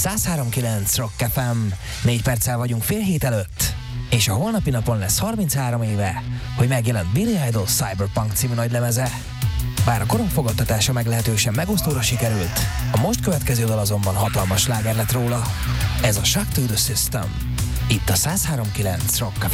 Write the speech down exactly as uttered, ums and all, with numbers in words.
száz három kilenc Rock ef em. Négy perccel vagyunk fél hét előtt, és a holnapi napon lesz harminchárom éve, hogy megjelent Billy Idol Cyberpunk című nagylemeze. Bár a korongfogadtatása meglehetősen megosztóra sikerült, a most következő dal azonban hatalmas sláger lett róla. Ez a Shock to the System. Itt a száz három kilenc Rock ef em.